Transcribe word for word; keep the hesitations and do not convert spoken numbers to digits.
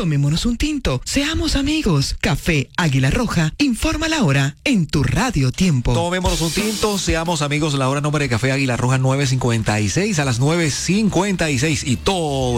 Tomémonos un tinto, seamos amigos. Café Águila Roja, informa la hora en tu Radio Tiempo. Tomémonos un tinto, seamos amigos. La hora nombre de Café Águila Roja nueve cincuenta y seis a las nueve cincuenta y seis y todo